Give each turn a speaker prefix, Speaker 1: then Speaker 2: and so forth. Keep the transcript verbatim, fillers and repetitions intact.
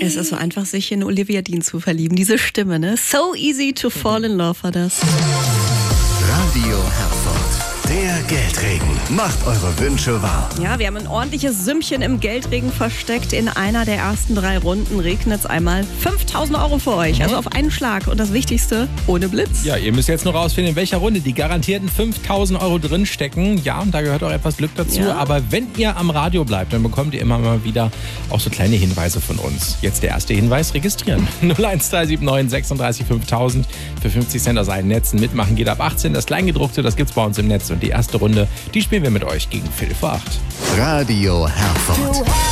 Speaker 1: Es ist so einfach, sich in Olivia Dean zu verlieben. Diese Stimme, ne? So easy to fall in love war das.
Speaker 2: Radio Herford, der Geldregen. Macht eure Wünsche wahr.
Speaker 1: Ja, wir haben ein ordentliches Sümmchen im Geldregen versteckt. In einer der ersten drei Runden regnet es einmal fünftausend Euro für euch. Also auf einen Schlag. Und das Wichtigste, ohne Blitz.
Speaker 3: Ja, ihr müsst jetzt nur rausfinden, in welcher Runde die garantierten fünftausend Euro drinstecken. Ja, und da gehört auch etwas Glück dazu.
Speaker 1: Ja.
Speaker 3: Aber wenn ihr am Radio bleibt, dann bekommt ihr immer mal wieder auch so kleine Hinweise von uns. Jetzt der erste Hinweis, registrieren. null eins drei sieben neun sechsunddreißig fünftausend für fünfzig Cent aus allen Netzen. Mitmachen geht ab achtzehn. Das Kleingedruckte, das gibt's bei uns im Netz. Und die erste Runde, die spielen wir mit euch gegen Viertel vor acht.
Speaker 2: Radio Herford.